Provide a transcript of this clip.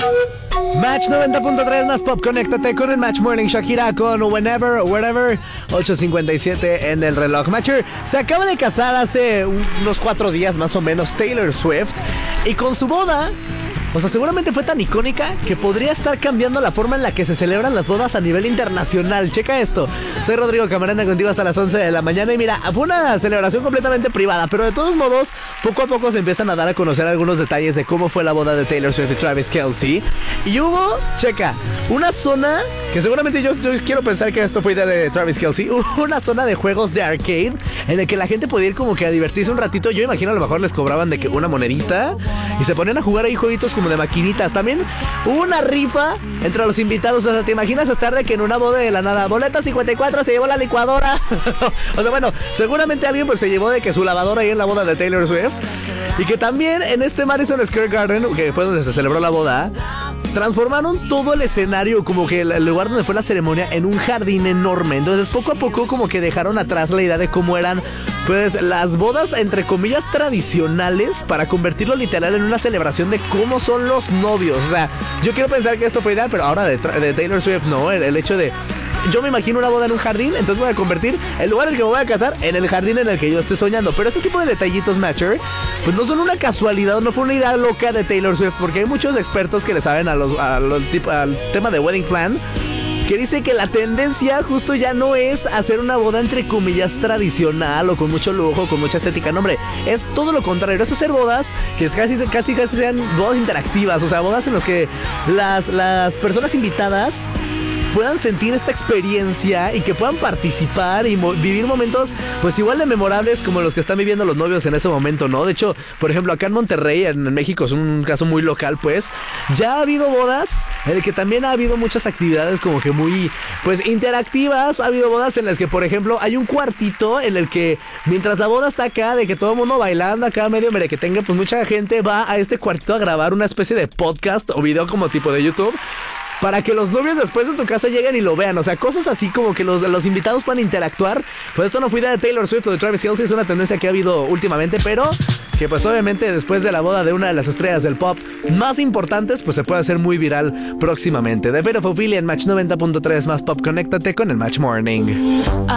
Match 90.3 más pop, conéctate con el Match Morning. Shakira con Whenever, Wherever, 8:57 en el reloj. Matcher, se acaba de casar hace unos 4 días más o menos Taylor Swift, y con su boda, o sea, seguramente fue tan icónica que podría estar cambiando la forma en la que se celebran las bodas a nivel internacional. Checa esto. Soy Rodrigo Camarena, contigo hasta las 11 de la mañana. Y mira, fue una celebración completamente privada, pero de todos modos, poco a poco se empiezan a dar a conocer algunos detalles de cómo fue la boda de Taylor Swift y Travis Kelce. Y hubo, checa, una zona que seguramente yo quiero pensar que esto fue idea de Travis Kelce. Hubo una zona de juegos de arcade en el que la gente podía ir como que a divertirse un ratito. Yo imagino a lo mejor les cobraban de que una monedita y se ponían a jugar ahí jueguitos como de maquinitas. También hubo una rifa entre los invitados. O sea, ¿te imaginas estar de que en una boda de la nada, boleta 54 se llevó la licuadora? O sea, bueno, seguramente alguien pues se llevó de que su lavadora ahí en la boda de Taylor Swift. Y que también en este Madison Square Garden, que fue donde se celebró la boda, transformaron todo el escenario, como que el lugar donde fue la ceremonia, en un jardín enorme. Entonces poco a poco como que dejaron atrás la idea de cómo eran pues las bodas entre comillas tradicionales, para convertirlo literal en una celebración de cómo son los novios. O sea, yo quiero pensar que esto fue ideal, pero ahora de Taylor Swift no, el hecho de... Yo me imagino una boda en un jardín, entonces voy a convertir el lugar en el que me voy a casar en el jardín en el que yo estoy soñando. Pero este tipo de detallitos, Matcher, pues no son una casualidad, no fue una idea loca de Taylor Swift, porque hay muchos expertos que le saben al tema de wedding plan, que dice que la tendencia justo ya no es hacer una boda entre comillas tradicional o con mucho lujo, con mucha estética. No, hombre, es todo lo contrario. Es hacer bodas que casi sean bodas interactivas. O sea, bodas en las que las personas invitadas puedan sentir esta experiencia y que puedan participar y vivir momentos pues igual de memorables como los que están viviendo los novios en ese momento, ¿no? De hecho, por ejemplo, acá en Monterrey, en México, es un caso muy local, pues ya ha habido bodas en el que también ha habido muchas actividades como que muy pues interactivas. Ha habido bodas en las que, por ejemplo, hay un cuartito en el que mientras la boda está acá, de que todo el mundo bailando acá medio merequetengue, pues mucha gente va a este cuartito a grabar una especie de podcast o video como tipo de YouTube, para que los novios después en su casa lleguen y lo vean. O sea, cosas así como que los invitados puedan interactuar. Pues esto no fue idea de Taylor Swift o de Travis Kelce, es una tendencia que ha habido últimamente, pero que pues obviamente después de la boda de una de las estrellas del pop más importantes, pues se puede hacer muy viral próximamente. The Bit of Ophelia en Match 90.3 más pop, conéctate con el Match Morning.